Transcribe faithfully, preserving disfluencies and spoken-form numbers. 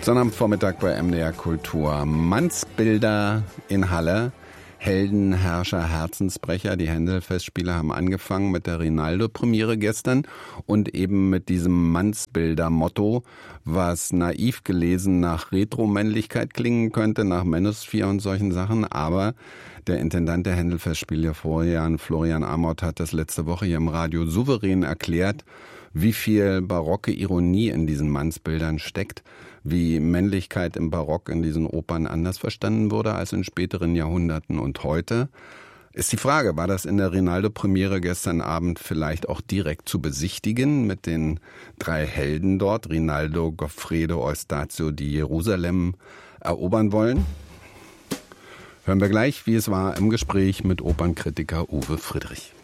Sonnabendvormittag bei M D R Kultur. Mannsbilder in Halle. Helden, Herrscher, Herzensbrecher. Die Händel-Festspiele haben angefangen mit der Rinaldo-Premiere gestern und eben mit diesem Mannsbilder-Motto, was naiv gelesen nach Retro-Männlichkeit klingen könnte, nach Manosphere und solchen Sachen. Aber der Intendant der Händel-Festspiele, Florian, Florian Amott, hat das letzte Woche hier im Radio souverän erklärt, wie viel barocke Ironie in diesen Mannsbildern steckt, wie Männlichkeit im Barock in diesen Opern anders verstanden wurde als in späteren Jahrhunderten. Und heute ist die Frage, war das in der Rinaldo-Premiere gestern Abend vielleicht auch direkt zu besichtigen mit den drei Helden dort, Rinaldo, Goffredo, Eustatio, die Jerusalem erobern wollen? Hören wir gleich, wie es war im Gespräch mit Opernkritiker Uwe Friedrich.